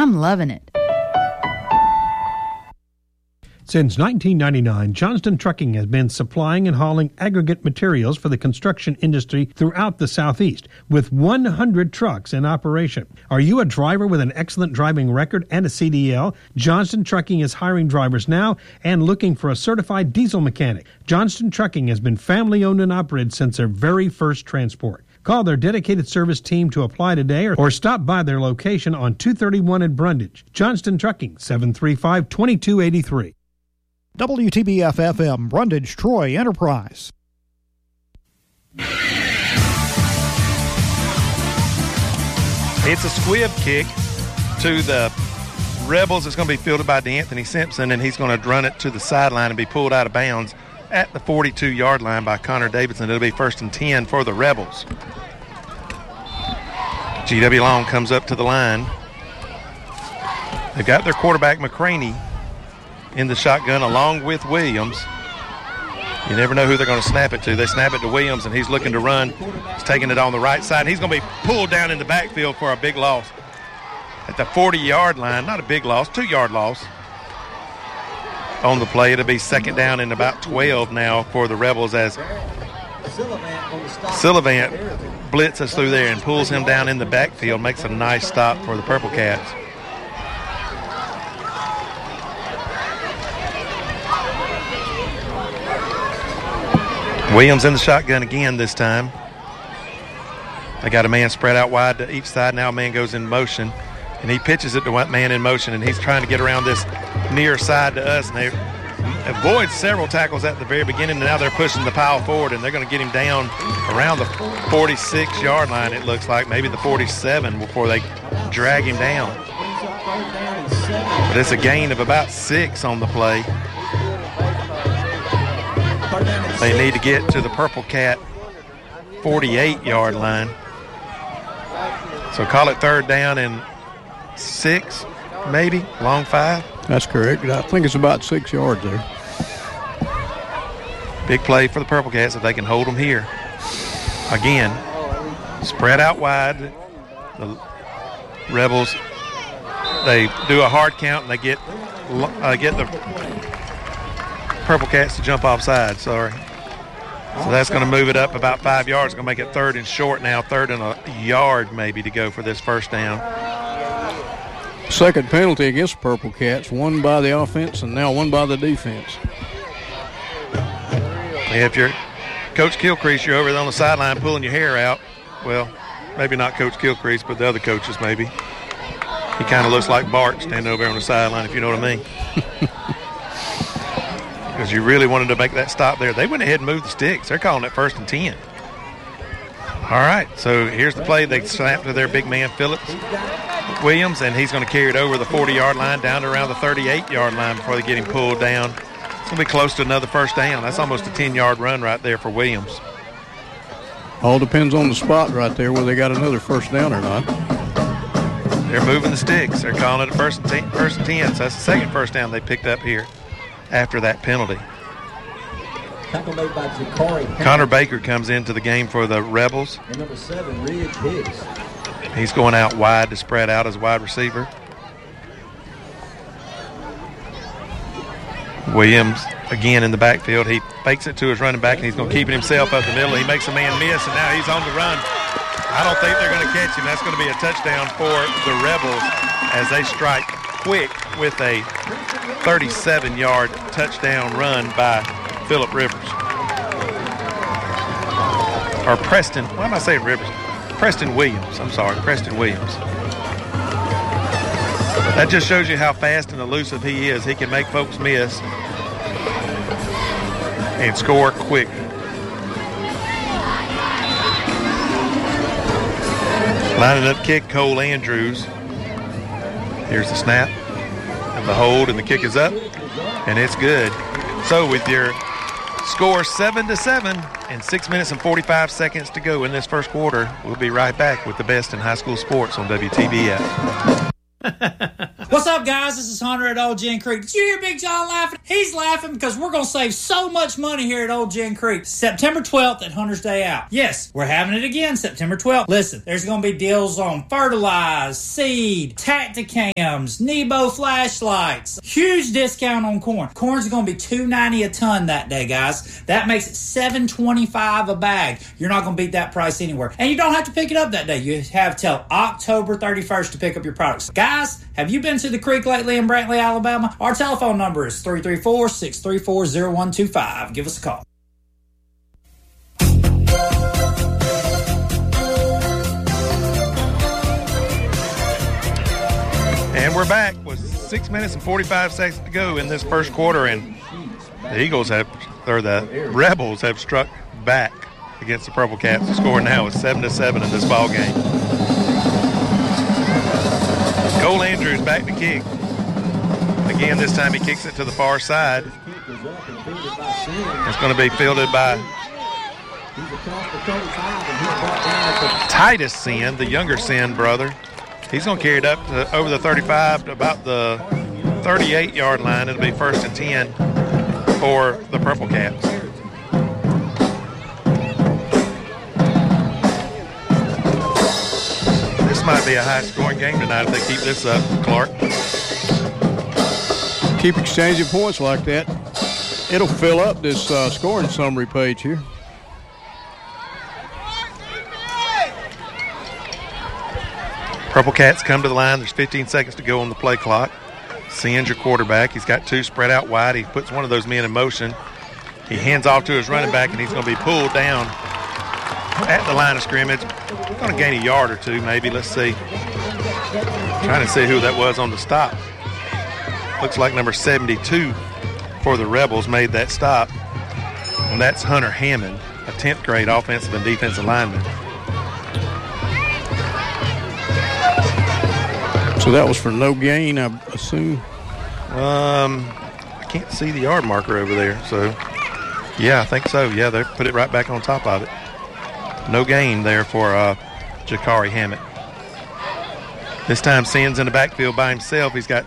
I'm loving it. Since 1999, Johnston Trucking has been supplying and hauling aggregate materials for the construction industry throughout the Southeast, with 100 trucks in operation. Are you a driver with an excellent driving record and a CDL? Johnston Trucking is hiring drivers now and looking for a certified diesel mechanic. Johnston Trucking has been family-owned and operated since their very first transport. Call their dedicated service team to apply today or stop by their location on 231 in Brundage. Johnston Trucking, 735-2283. WTBF-FM, Brundage, Troy Enterprise. It's a squib kick to the Rebels. It's going to be fielded by D'Anthony Simpson, and he's going to run it to the sideline and be pulled out of bounds at the 42-yard line by Connor Davidson. It'll be 1st and 10 for the Rebels. G.W. Long comes up to the line. They've got their quarterback, McCraney, in the shotgun along with Williams. You never know who they're going to snap it to. They snap it to Williams, and he's looking to run. He's taking it on the right side. He's going to be pulled down in the backfield for a big loss at the 40-yard line. Not a big loss, 2-yard loss on the play. It'll be 2nd down and about 12 now for the Rebels as Sullivan blitzes through there and pulls him down in the backfield. Makes a nice stop for the Purple Cats. Williams in the shotgun again this time. They got a man spread out wide to each side. Now a man goes in motion, and he pitches it to one man in motion, and he's trying to get around this near side to us. And they avoid several tackles at the very beginning, and now they're pushing the pile forward, and they're going to get him down around the 46-yard line, it looks like, maybe the 47 before they drag him down. But it's a gain of about 6 on the play. They need to get to the Purple Cat 48-yard line. So call it 3rd down and 6, maybe, long 5. That's correct. I think it's about 6 yards there. Big play for the Purple Cats if they can hold them here. Again, spread out wide. The Rebels, they do a hard count, and they get the Purple Cats to jump offside, sorry. So that's going to move it up about 5 yards. It's going to make it 3rd and short now, 3rd and a yard maybe to go for this 1st down. Second penalty against Purple Cats, one by the offense and now one by the defense. If you're Coach Kilcrease, you're over there on the sideline pulling your hair out. Well, maybe not Coach Kilcrease, but the other coaches maybe. He kind of looks like Bart standing over there on the sideline, if you know what I mean. Because you really wanted to make that stop there. They went ahead and moved the sticks. They're calling it 1st and 10. All right, so here's the play. They snap to their big man, Phillips Williams, and he's going to carry it over the 40-yard line down to around the 38-yard line before they get him pulled down. It's going to be close to another 1st down. That's almost a 10-yard run right there for Williams. All depends on the spot right there, whether they got another 1st down or not. They're moving the sticks. They're calling it a 1st and 10. So that's the 2nd 1st down they picked up here after that penalty. Connor Baker comes into the game for the Rebels. And number 7, Ridge Hicks. He's going out wide to spread out as a wide receiver. Williams again in the backfield. He fakes it to his running back, and he's going to keep it himself up the middle. He makes a man miss, and now he's on the run. I don't think they're going to catch him. That's going to be a touchdown for the Rebels as they strike quick with a 37-yard touchdown run by Phillip Rivers. Or Preston. Why am I saying Rivers? Preston Williams. I'm sorry, Preston Williams. That just shows you how fast and elusive he is. He can make folks miss and score quick. Lining up kick, Cole Andrews. Here's the snap and the hold, and the kick is up, and it's good. So with your score 7-7 and 6 minutes and 45 seconds to go in this first quarter, we'll be right back with the best in high school sports on WTBF. What's up, guys? This is Hunter at Old Gin Creek. Did you hear Big John laughing? He's laughing because we're going to save so much money here at Old Gin Creek. September 12th at Hunter's Day Out. Yes, we're having it again September 12th. Listen, there's going to be deals on fertilize, seed, Tacticams, Nebo flashlights. Huge discount on corn. Corn's going to be $2.90 a ton that day, guys. That makes it $7.25 a bag. You're not going to beat that price anywhere. And you don't have to pick it up that day. You have till October 31st to pick up your products. Guys, have you been to the creek lately in Brantley, Alabama? Our telephone number is 334-634-0125. Give us a call. And we're back with 6 minutes and 45 seconds to go in this first quarter, and the Rebels have struck back against the Purple Cats. The score now is 7-7 in this ball game. Cole Andrews back to kick. Again, this time he kicks it to the far side. It's going to be fielded by Titus Sin, the younger Sin brother. He's going to carry it up to over the 35 to about the 38-yard line. It'll be 1st and 10 for the Purple Cats. This might be a high-scoring game tonight if they keep this up, Clark. Keep exchanging points like that. It'll fill up this scoring summary page here. Purple Cats come to the line. There's 15 seconds to go on the play clock. Sin's your quarterback. He's got two spread out wide. He puts one of those men in motion. He hands off to his running back, and he's going to be pulled down at the line of scrimmage. Going to gain a yard or two, maybe. Let's see. Trying to see who that was on the stop. Looks like number 72 for the Rebels made that stop. And that's Hunter Hammond, a 10th grade offensive and defensive lineman. So that was for no gain, I assume? I can't see the yard marker over there. So, yeah, I think so. Yeah, they put it right back on top of it. No gain there for Jakari Hammett. This time Sin's in the backfield by himself. He's got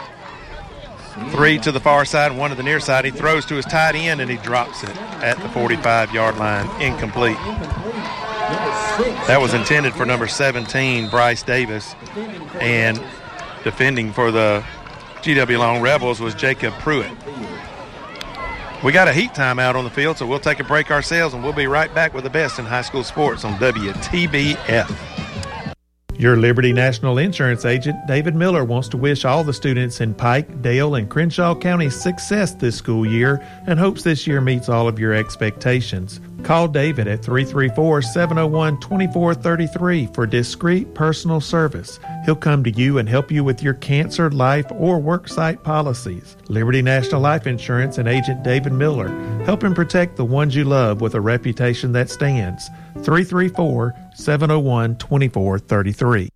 3 to the far side and 1 to the near side. He throws to his tight end, and he drops it at the 45-yard line. Incomplete. That was intended for number 17, Bryce Davis. And defending for the GW Long Rebels was Jacob Pruitt. We got a heat timeout on the field, so we'll take a break ourselves, and we'll be right back with the best in high school sports on WTBF. Your Liberty National Insurance agent, David Miller, wants to wish all the students in Pike, Dale, and Crenshaw counties success this school year and hopes this year meets all of your expectations. Call David at 334-701-2433 for discreet personal service. He'll come to you and help you with your cancer, life, or worksite policies. Liberty National Life Insurance and agent David Miller, helping protect the ones you love with a reputation that stands. 334-701-2433.